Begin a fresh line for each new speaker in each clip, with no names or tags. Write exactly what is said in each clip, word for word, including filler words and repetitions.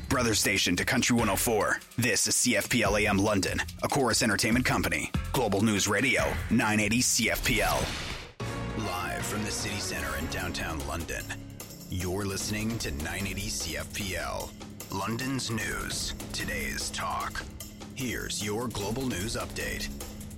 brother station to Country one oh four. This is C F P L A M London, a Chorus Entertainment Company. Global News Radio, nine eighty C F P L. Live from the city centre in downtown London, you're listening to nine eighty C F P L. London's news, today's talk. Here's your Global News Update.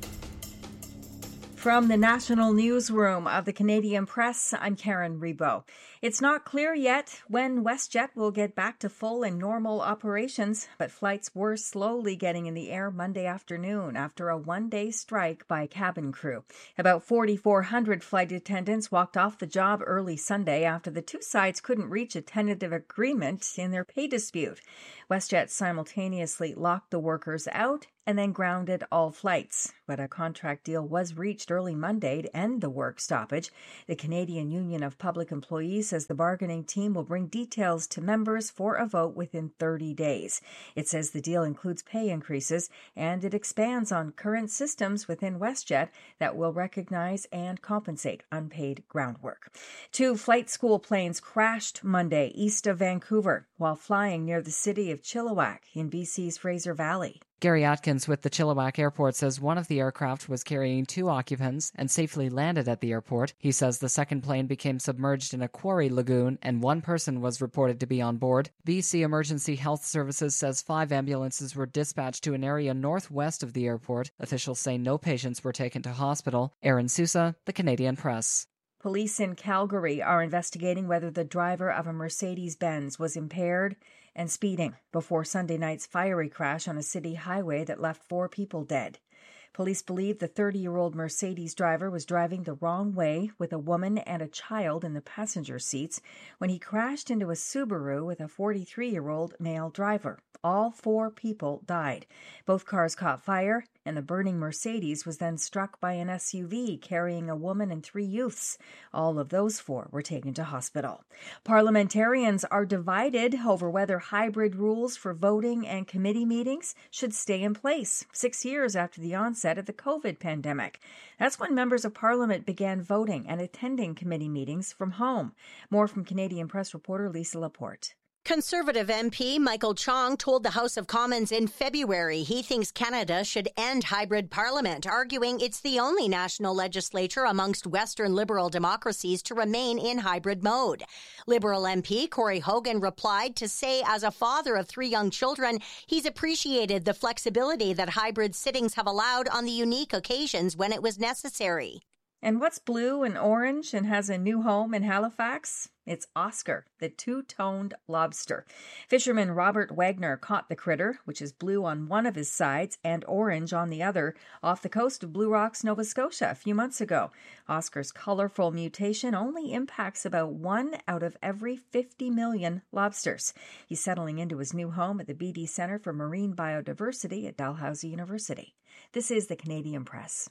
From the National Newsroom of the Canadian Press, I'm Karen Rebo. It's not clear yet when WestJet will get back to full and normal operations, but flights were slowly getting in the air Monday afternoon after a one-day strike by cabin crew. About forty-four hundred flight attendants walked off the job early Sunday after the two sides couldn't reach a tentative agreement in their pay dispute. WestJet simultaneously locked the workers out and then grounded all flights. But a contract deal was reached early Monday to end the work stoppage. The Canadian Union of Public Employees says the bargaining team will bring details to members for a vote within thirty days. It says the deal includes pay increases and it expands on current systems within WestJet that will recognize and compensate unpaid ground work. Two flight school planes crashed Monday east of Vancouver while flying near the city of Chilliwack in B C's Fraser Valley.
Gary Atkins with the Chilliwack Airport says one of the aircraft was carrying two occupants and safely landed at the airport. He says the second plane became submerged in a quarry lagoon and one person was reported to be on board. B C Emergency Health Services says five ambulances were dispatched to an area northwest of the airport. Officials say no patients were taken to hospital. Aaron Sousa, the Canadian Press.
Police in Calgary are investigating whether the driver of a Mercedes-Benz was impaired and speeding before Sunday night's fiery crash on a city highway that left four people dead. Police believe the thirty-year-old Mercedes driver was driving the wrong way with a woman and a child in the passenger seats when he crashed into a Subaru with a forty-three-year-old male driver. All four people died. Both cars caught fire, and the burning Mercedes was then struck by an S U V carrying a woman and three youths. All of those four were taken to hospital. Parliamentarians are divided over whether hybrid rules for voting and committee meetings should stay in place six years after the onset of the COVID pandemic. That's when members of Parliament began voting and attending committee meetings from home. More from Canadian Press reporter Lisa Laporte.
Conservative M P Michael Chong told the House of Commons in February he thinks Canada should end hybrid parliament, arguing it's the only national legislature amongst Western liberal democracies to remain in hybrid mode. Liberal M P Corey Hogan replied to say as a father of three young children, he's appreciated the flexibility that hybrid sittings have allowed on the unique occasions when it was necessary.
And what's blue and orange and has a new home in Halifax? It's Oscar, the two-toned lobster. Fisherman Robert Wagner caught the critter, which is blue on one of his sides and orange on the other, off the coast of Blue Rocks, Nova Scotia, a few months ago. Oscar's colorful mutation only impacts about one out of every fifty million lobsters. He's settling into his new home at the B D Centre for Marine Biodiversity at Dalhousie University. This is the Canadian Press.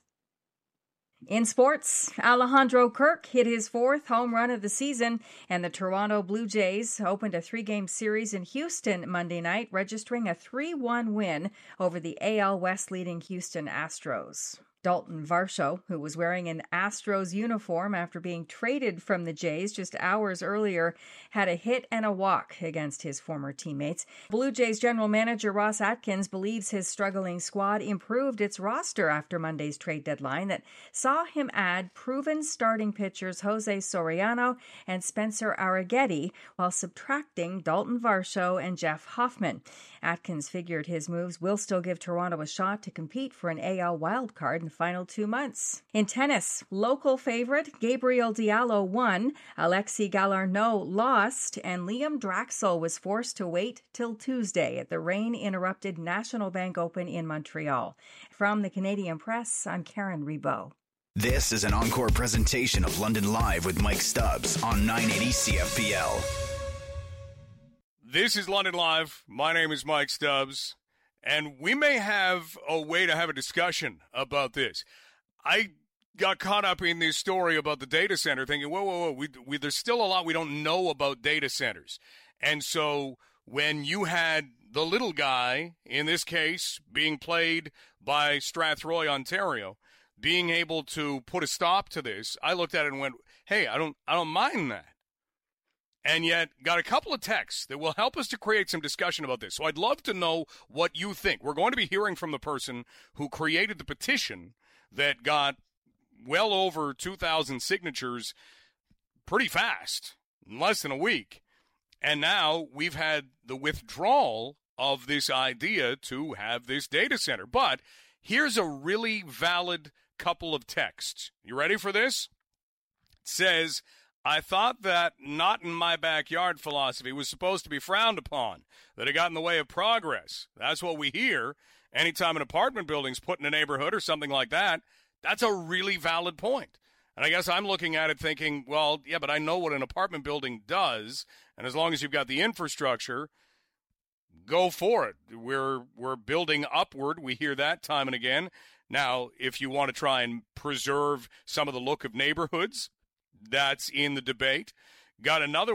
In sports, Alejandro Kirk hit his fourth home run of the season, and the Toronto Blue Jays opened a three-game series in Houston Monday night, registering a three one win over the A L West leading Houston Astros. Dalton Varsho, who was wearing an Astros uniform after being traded from the Jays just hours earlier, had a hit and a walk against his former teammates. Blue Jays general manager Ross Atkins believes his struggling squad improved its roster after Monday's trade deadline that saw him add proven starting pitchers Jose Soriano and Spencer Arrighetti while subtracting Dalton Varsho and Jeff Hoffman. Atkins figured his moves will still give Toronto a shot to compete for an A L wildcard in the final two months. In tennis, local favorite Gabriel Diallo won, Alexei Galarneau lost, and Liam Draxl was forced to wait till Tuesday at the rain-interrupted National Bank Open in Montreal. From the Canadian Press, I'm Karen Rebo.
This is an encore presentation of London Live with Mike Stubbs on nine eighty C F P L.
This is London Live. My name is Mike Stubbs. And we may have a way to have a discussion about this. I got caught up in this story about the data center thinking, whoa, whoa, whoa, we, we, there's still a lot we don't know about data centers. And so when you had the little guy, in this case, being played by Strathroy, Ontario, being able to put a stop to this, I looked at it and went, hey, I don't, I don't mind that. and yet got a couple of texts that will help us to create some discussion about this. So I'd love to know what you think. We're going to be hearing from the person who created the petition that got well over two thousand signatures pretty fast, in less than a week. And now we've had the withdrawal of this idea to have this data center. But here's a really valid couple of texts. You ready for this? It says, I thought that not in my backyard philosophy was supposed to be frowned upon, that it got in the way of progress. That's what we hear anytime an apartment building's put in a neighborhood or something like that. That's a really valid point. And I guess I'm looking at it thinking, well, yeah, but I know what an apartment building does, and as long as you've got the infrastructure, go for it. We're we're building upward. We hear that time and again. Now, if you want to try and preserve some of the look of neighborhoods, that's in the debate. Got another